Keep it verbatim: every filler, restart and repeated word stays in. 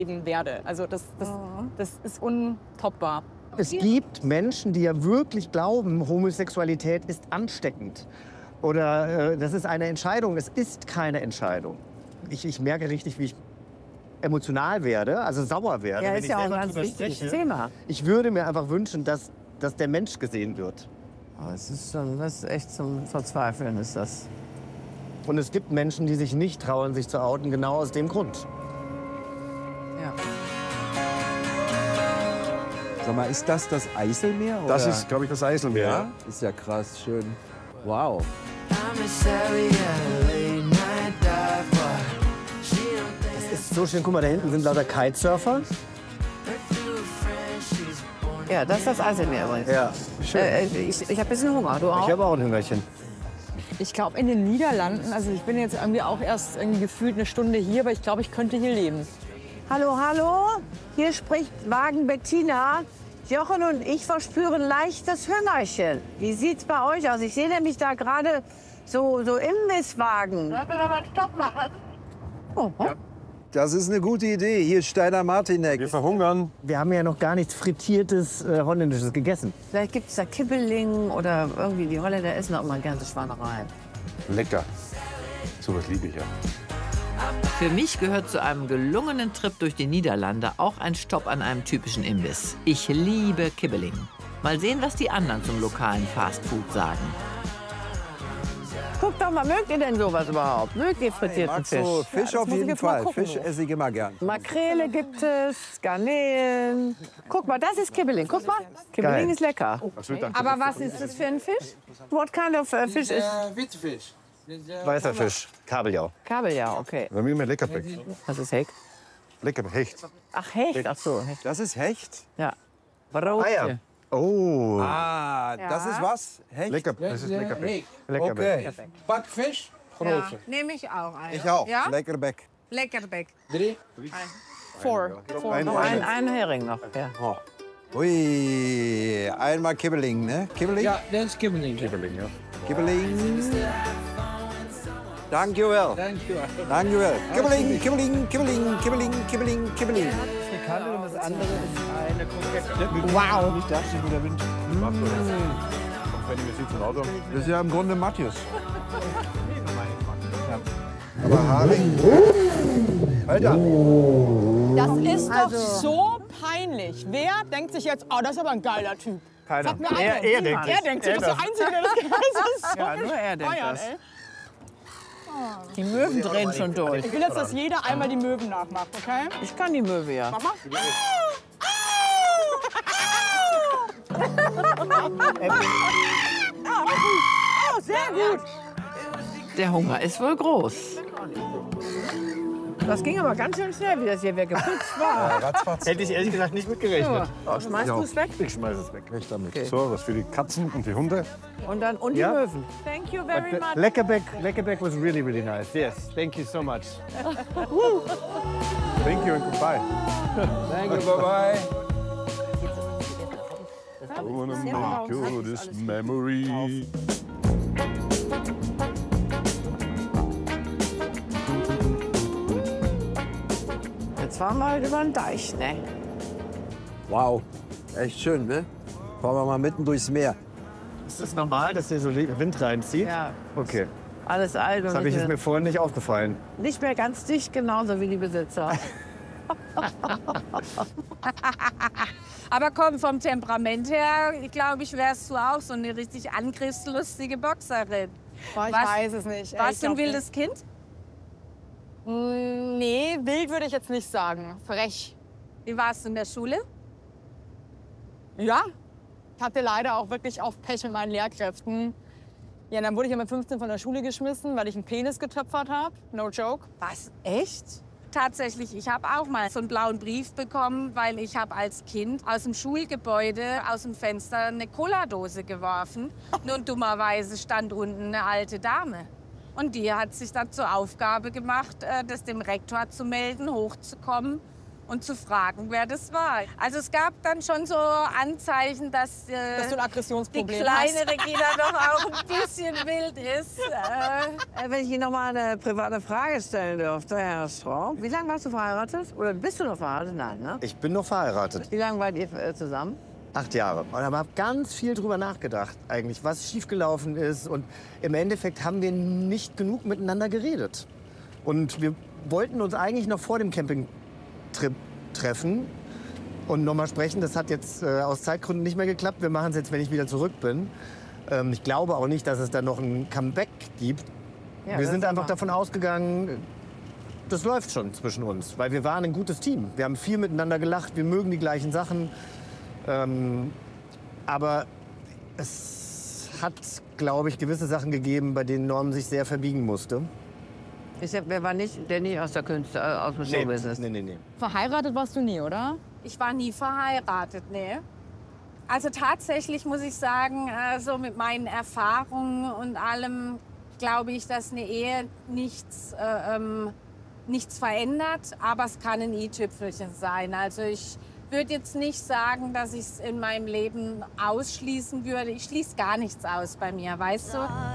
werde. Also das, das, das ist untoppbar. Es gibt Menschen, die ja wirklich glauben, Homosexualität ist ansteckend. Oder äh, das ist eine Entscheidung. Es ist keine Entscheidung. Ich, ich merke richtig, wie ich emotional werde, also sauer werde. Ja, wenn ist ich ja auch ein selber ganz drüber wichtiges spreche. Thema. Ich würde mir einfach wünschen, dass, dass der Mensch gesehen wird. Oh, es ist schon, das ist echt zum Verzweifeln, ist das. Und es gibt Menschen, die sich nicht trauen, sich zu outen, genau aus dem Grund. Ja. Sag mal, ist das das Eiselmeer? Oder? Das ist, glaube ich, das Eiselmeer. Ja, ist ja krass, schön. Wow. Das ist so schön. Guck mal, da hinten sind lauter Kitesurfer. Ja, das ist das Eiselmeer übrigens. Ja, schön. Äh, ich ich habe ein bisschen Hunger. Du auch? Ich habe auch ein Hüngerchen. Ich glaube, in den Niederlanden, also ich bin jetzt irgendwie auch erst irgendwie gefühlt eine Stunde hier, aber ich glaube, ich könnte hier leben. Hallo, hallo. Hier spricht Wagen Bettina. Jochen und ich verspüren leichtes Hüngerchen. Wie sieht's bei euch aus? Ich sehe nämlich da gerade so, so Imbisswagen. Sollen wir mal einen Stopp machen? Oh, ja. Das ist eine gute Idee. Hier ist Steiner Martinek. Wir verhungern. Wir haben ja noch gar nichts Frittiertes äh, Holländisches gegessen. Vielleicht gibt es da Kibbeling oder irgendwie, die Holländer essen auch mal ganze Schweinereien. Lecker. So was liebe ich ja. Für mich gehört zu einem gelungenen Trip durch die Niederlande auch ein Stopp an einem typischen Imbiss. Ich liebe Kibbeling. Mal sehen, was die anderen zum lokalen Fastfood sagen. Guck doch mal, mögt ihr denn sowas überhaupt? Mögt ihr frittierten Magst Fisch? du Fisch Ja, auf das muss ich jeden jetzt mal Fall. gucken. Fisch esse ich immer gern. Makrele gibt es, Garnelen. Guck mal, das ist Kibbeling. Guck mal, Kibbeling Geil. ist lecker. Aber was ist das für ein Fisch? What kind of uh, fish is Witte vis. Weißer Fisch, Kabeljau. Kabeljau? Okay. Wir haben immer Leckerbeck. Was ist Heck? Lecker Hecht. Ach, Hecht. Ach so, Hecht. Das ist Hecht? Ja. Brot. Ah ja. Oh, Ah, das ist was? Hecht? Lecker, das ist Leckerbeck. Okay. Bakvis, grote. Nehme ich auch ein. Ich auch. Ja? Leckerbeck. Leckerbeck. Drie. Four. Four. Ein- Noch ein, ein Hering noch. Ja. Oh. Ui, einmal Kibbeling, ne? Kibbeling? Ja, dat is kibbeling. Kibbeling, ja. Kibbeling. Dankjewel. Dankjewel. Dankjewel. Kibbeling, Kibbeling, Kibbeling, Kibbeling, Kibbeling, Kibbeling. Frikandel und das andere ist eine komplette... Wow. Nicht das, nicht der Wind. Wenn ihr sieht ein Auto. Das ist ja im Grunde Matthias. Aber Haring. Alter. Das ist doch Also- so peinlich. Wer denkt sich jetzt, oh, das ist aber ein geiler Typ? keiner. Sag mir einer. Er, er denkt Er es. denkt sich, das ist der Einzige, der das kennt. Das ist so Ja, nur er denkt bescheuert, das. ey. Die Möwen drehen schon durch. Ich will jetzt, dass jeder einmal die Möwen nachmacht, okay? Ich kann die Möwe ja. Mach mal. Oh, sehr gut. Der Hunger ist wohl groß. Das ging aber ganz schön schnell, wie das hier weggeputzt war. Ratzfatz. Hätte ich ehrlich gesagt nicht mitgerechnet. Oh, schmeißt du es weg? Ich schmeiß es weg. Recht damit. Okay. So, was für die Katzen und die Hunde. Und dann und Ja. die Möwen. Thank you very much. Leckerbeck, Leckerbeck was really, really nice. Yes, thank you so much. Thank you and goodbye. Thank you, bye bye. I wanna make you this memory. Jetzt fahren wir halt über den Deich, ne? Wow. Echt schön, ne? Fahren wir mal mitten durchs Meer. Ist das normal, dass hier so Wind reinzieht? Ja. Okay, Alles alt das und habe ich nicht ist mehr, mir vorhin nicht aufgefallen. nicht mehr ganz dicht, genauso wie die Besitzer. Aber komm, vom Temperament her, glaube ich, wärst du auch so eine richtig angriffslustige Boxerin. Boah, ich Was- weiß es nicht. Warst du ein Ich glaub wildes Kind? nicht. Mm, Nee, wild würde ich jetzt nicht sagen. Frech. Wie warst du in der Schule? Ja. Ich hatte leider auch wirklich auf Pech mit meinen Lehrkräften. Ja, dann wurde ich ja mit fünfzehn von der Schule geschmissen, weil ich einen Penis getöpfert habe. No joke. Was, echt? Tatsächlich, ich habe auch mal so einen blauen Brief bekommen, weil ich habe als Kind aus dem Schulgebäude aus dem Fenster eine Cola-Dose geworfen. Nun dummerweise stand unten eine alte Dame. Und die hat sich dann zur Aufgabe gemacht, äh, das dem Rektor zu melden, hochzukommen und zu fragen, wer das war. Also es gab dann schon so Anzeichen, dass, äh, Dass du ein die Aggressionsproblem kleine hast. Regina doch auch ein bisschen wild ist. Äh, Äh, Wenn ich Ihnen noch mal eine private Frage stellen dürfte, Herr Straub. Wie lange warst du verheiratet? Oder bist du noch verheiratet? Nein, ne? Ich bin noch verheiratet. Wie lange wart ihr äh, zusammen? Acht Jahre. Und habe ganz viel drüber nachgedacht, eigentlich, was schiefgelaufen ist. Und im Endeffekt haben wir nicht genug miteinander geredet. Und wir wollten uns eigentlich noch vor dem Campingtrip treffen und noch mal sprechen. Das hat jetzt äh, aus Zeitgründen nicht mehr geklappt. Wir machen es jetzt, wenn ich wieder zurück bin. Ähm, ich glaube auch nicht, dass es da noch ein Comeback gibt. Ja, wir das sind ist einfach aber- davon ausgegangen, das läuft schon zwischen uns. Weil wir waren ein gutes Team. Wir haben viel miteinander gelacht, wir mögen die gleichen Sachen. Ähm, aber es hat, glaube ich, gewisse Sachen gegeben, bei denen Norm sich sehr verbiegen musste. Ist ja, wer war nicht, der nicht aus der Künste, äh, aus dem Showbusiness? nee, nee, nee. Verheiratet warst du nie, oder? Ich war nie verheiratet, nee. Also tatsächlich muss ich sagen, äh, so mit meinen Erfahrungen und allem glaube ich, dass eine Ehe nichts, äh, ähm, nichts verändert, aber es kann ein i-Tüpfelchen sein. Also ich würde jetzt nicht sagen, dass ich es in meinem Leben ausschließen würde. Ich schließe gar nichts aus bei mir, weißt du?